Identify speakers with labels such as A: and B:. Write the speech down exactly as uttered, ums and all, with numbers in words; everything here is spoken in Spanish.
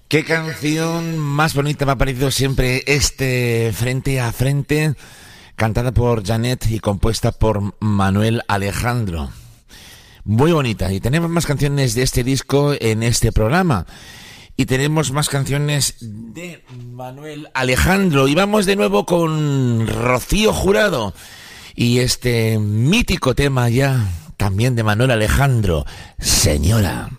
A: Qué canción más bonita me ha parecido siempre este Frente a Frente, cantada por Janet y compuesta por Manuel Alejandro. Muy bonita. Y tenemos más canciones de este disco en este programa. Y tenemos más canciones de Manuel Alejandro. Y vamos de nuevo con Rocío Jurado. Y este mítico tema ya también de Manuel Alejandro, Señora.